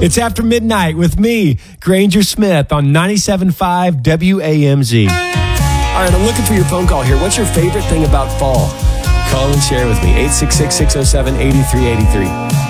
It's After Midnight with me, Granger Smith, on 97.5 WAMZ. All right, I'm looking for your phone call here. What's your favorite thing about fall? Call and share with me, 866-607-8383.